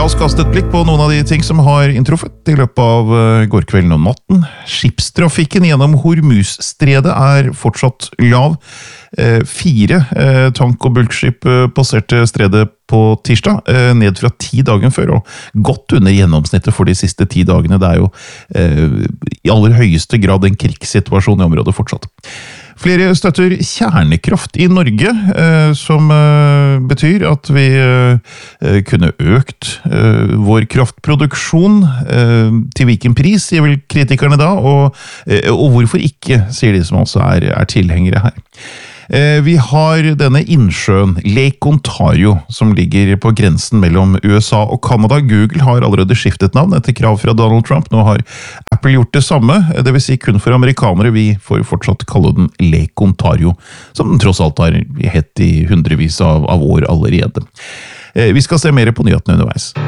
oss kaste et blikk på noen av de ting som har inntruffet I løpet av går kvelden og natten. Skipstrafikken gjennom Hormuzstredet fortsatt lav. 4 tank- og bulkskip passerte stredet på tirsdag, ned fra 10 dagen før, og godt under gjennomsnittet for de siste 10 dagene. Det jo I aller høyeste grad en krigssituasjon I området fortsatt. Flere støtter kjernekraft I Norge, som betyr at vi kunne økt vår kraftproduksjon til hvilken pris, sier vel kritikerne da, og hvorfor ikke, sier de som altså tilhengere her. Vi har denne innsjøen, Lake Ontario, som ligger på grensen mellom USA og Canada. Google har allerede skiftet navn etter krav fra Donald Trump. Nå har Apple gjort det samme, det vil si kun for amerikanere. Vi får fortsatt kalle den Lake Ontario, som den tross alt har hett I hundrevis av år allerede. Vi skal se mer på nyhetene underveis.